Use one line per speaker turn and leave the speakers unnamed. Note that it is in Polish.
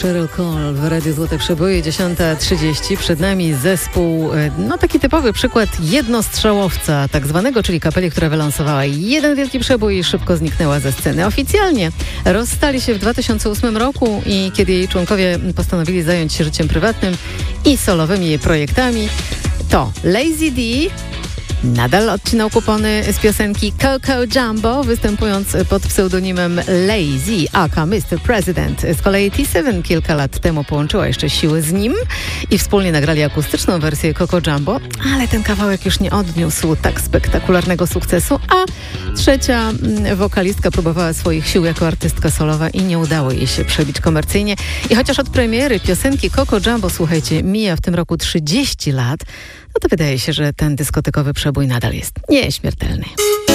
Cheryl Cole w Radiu Złote Przeboje, 10:30. Przed nami zespół, taki typowy przykład jednostrzałowca tak zwanego, czyli kapeli, która wylansowała jeden wielki przebój i szybko zniknęła ze sceny. Oficjalnie rozstali się w 2008 roku i kiedy jej członkowie postanowili zająć się życiem prywatnym i solowymi projektami, to Lazy D nadal odcinał kupony z piosenki Coco Jumbo, występując pod pseudonimem Lazy, aka Mr. President. Z kolei T7 kilka lat temu połączyła jeszcze siły z nim i wspólnie nagrali akustyczną wersję Coco Jumbo, ale ten kawałek już nie odniósł tak spektakularnego sukcesu, a trzecia wokalistka próbowała swoich sił jako artystka solowa i nie udało jej się przebić komercyjnie. I chociaż od premiery piosenki Coco Jumbo, słuchajcie, mija w tym roku 30 lat, to wydaje się, że ten dyskotekowy przebój nadal jest nieśmiertelny.